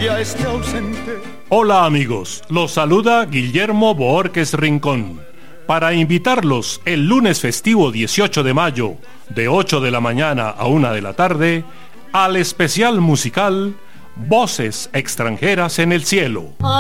ya esté ausente. Hola amigos, los saluda Guillermo Bohórquez Rincón para invitarlos el lunes festivo 18 de mayo de 8 de la mañana a 1 de la tarde al especial musical Voces extranjeras en el cielo.